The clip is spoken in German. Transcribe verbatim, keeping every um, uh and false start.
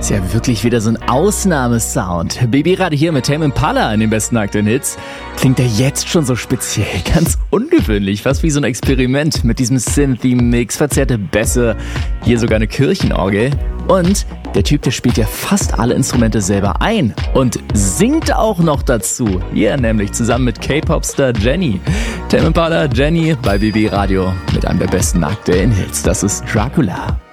Ist ja wirklich wieder so ein Ausnahmesound. Baby Radio hier mit Tame Impala in den besten aktuellen Hits. Klingt er jetzt schon so speziell, ganz ungewöhnlich, fast wie so ein Experiment mit diesem Synthie-Mix, verzerrte Bässe, hier sogar eine Kirchenorgel. Und der Typ, der spielt ja fast alle Instrumente selber ein und singt auch noch dazu. Hier nämlich zusammen mit K-Pop-Star Jennie. Tame Impala, Jennie bei B B Radio mit einem der besten aktuellen Hits. Das ist Dracula.